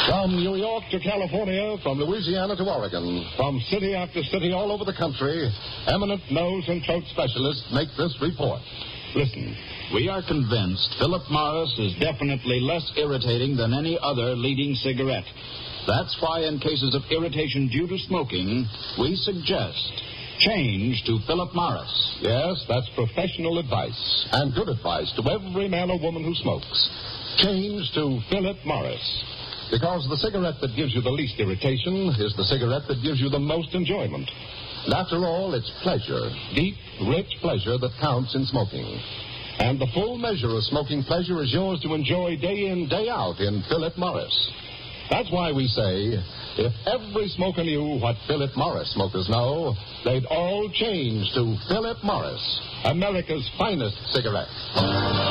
From New York to California, from Louisiana to Oregon, from city after city all over the country, eminent nose and throat specialists make this report. Listen. We are convinced Philip Morris is definitely less irritating than any other leading cigarette. That's why in cases of irritation due to smoking, we suggest change to Philip Morris. Yes, that's professional advice, and good advice to every man or woman who smokes. Change to Philip Morris. Because the cigarette that gives you the least irritation is the cigarette that gives you the most enjoyment. And after all, it's pleasure, deep, rich pleasure that counts in smoking. And the full measure of smoking pleasure is yours to enjoy day in, day out in Philip Morris. That's why we say, if every smoker knew what Philip Morris smokers know, they'd all change to Philip Morris, America's finest cigarette.